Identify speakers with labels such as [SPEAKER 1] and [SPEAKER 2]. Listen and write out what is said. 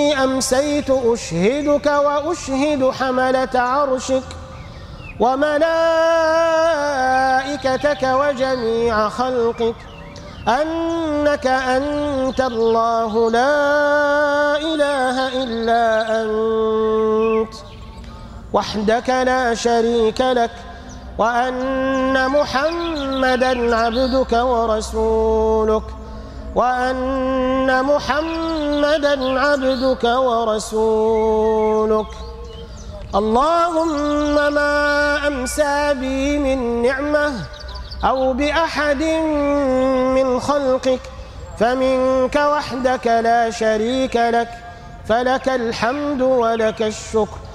[SPEAKER 1] أمسيت أشهدك وأشهد حملة عرشك وملائكتك وجميع خلقك أنك أنت الله لا إله إلا أنت وحدك لا شريك لك وأن محمدًا عبدك ورسولك اللهم ما أمسى بي من نعمة أو بأحد من خلقك فمنك وحدك لا شريك لك فلك الحمد ولك الشكر